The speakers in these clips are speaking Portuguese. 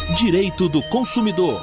Direito do Consumidor.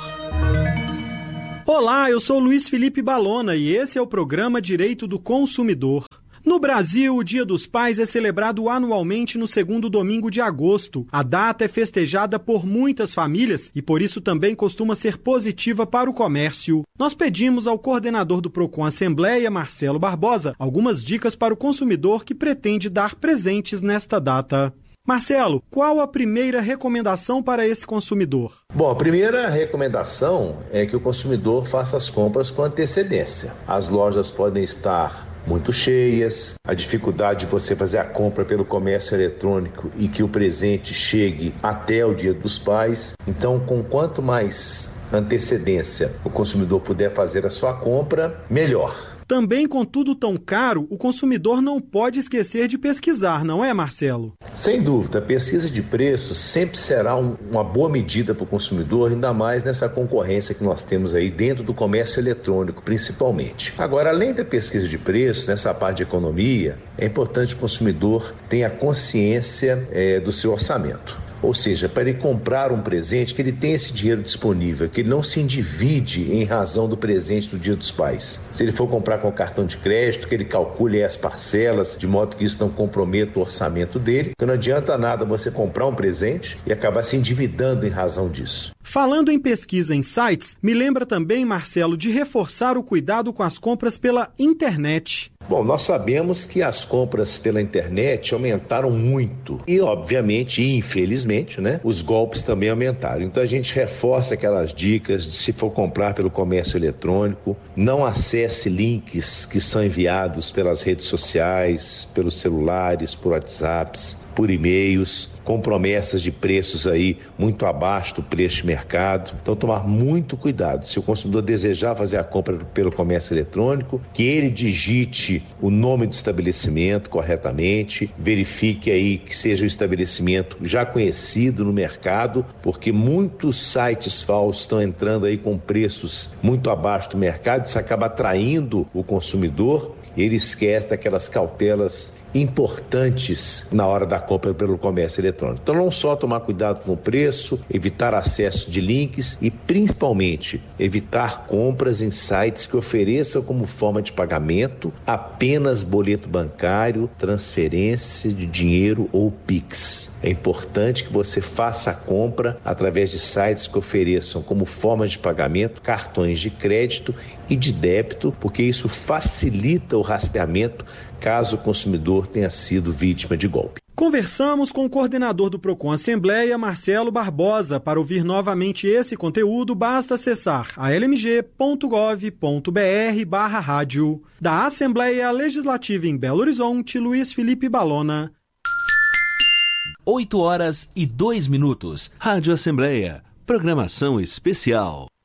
Olá, eu sou Luiz Felipe Balona e esse é o programa Direito do Consumidor. No Brasil, o Dia dos Pais é celebrado anualmente no segundo domingo de agosto. A data é festejada por muitas famílias e por isso também costuma ser positiva para o comércio. Nós pedimos ao coordenador do Procon Assembleia, Marcelo Barbosa, algumas dicas para o consumidor que pretende dar presentes nesta data. Marcelo, qual a primeira recomendação para esse consumidor? Bom, a primeira recomendação é que o consumidor faça as compras com antecedência. As lojas podem estar muito cheias, a dificuldade de você fazer a compra pelo comércio eletrônico e que o presente chegue até o Dia dos Pais. Então, com quanto mais antecedência o consumidor puder fazer a sua compra, melhor. Também, com tudo tão caro, o consumidor não pode esquecer de pesquisar, não é, Marcelo? Sem dúvida, a pesquisa de preços sempre será uma boa medida para o consumidor, ainda mais nessa concorrência que nós temos aí dentro do comércio eletrônico, principalmente. Agora, além da pesquisa de preços, nessa parte de economia, é importante que o consumidor tenha consciência do seu orçamento. Ou seja, para ele comprar um presente, que ele tenha esse dinheiro disponível, que ele não se endivide em razão do presente do Dia dos Pais. Se ele for comprar com cartão de crédito, que ele calcule as parcelas, de modo que isso não comprometa o orçamento dele, porque não adianta nada você comprar um presente e acabar se endividando em razão disso. Falando em pesquisa em sites, me lembra também, Marcelo, de reforçar o cuidado com as compras pela internet. Bom, nós sabemos que as compras pela internet aumentaram muito e, obviamente, e infelizmente, os golpes também aumentaram. Então, a gente reforça aquelas dicas de, se for comprar pelo comércio eletrônico, não acesse links que são enviados pelas redes sociais, pelos celulares, por WhatsApps, por e-mails, com promessas de preços aí muito abaixo do preço de mercado. Então, tomar muito cuidado. Se o consumidor desejar fazer a compra pelo comércio eletrônico, que ele digite o nome do estabelecimento corretamente, verifique aí que seja um estabelecimento já conhecido no mercado, porque muitos sites falsos estão entrando aí com preços muito abaixo do mercado, isso acaba atraindo o consumidor e ele esquece daquelas cautelas importantes na hora da compra pelo comércio eletrônico. Então, não só tomar cuidado com o preço, evitar acesso de links e, principalmente, evitar compras em sites que ofereçam como forma de pagamento apenas boleto bancário, transferência de dinheiro ou Pix. É importante que você faça a compra através de sites que ofereçam como forma de pagamento cartões de crédito e de débito, porque isso facilita o rastreamento caso o consumidor tenha sido vítima de golpe. Conversamos com o coordenador do Procon Assembleia, Marcelo Barbosa. Para ouvir novamente esse conteúdo, basta acessar almg.gov.br/rádio. Da Assembleia Legislativa em Belo Horizonte, Luiz Felipe Balona. 8h02. Rádio Assembleia. Programação especial.